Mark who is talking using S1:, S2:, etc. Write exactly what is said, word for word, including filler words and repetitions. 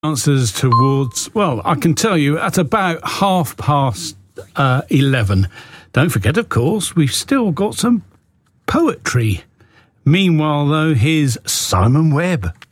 S1: Answers towards, well, I can tell you, at about half past uh, eleven. Don't forget, of course, we've still got some poetry. Meanwhile, though, here's Simon Webb.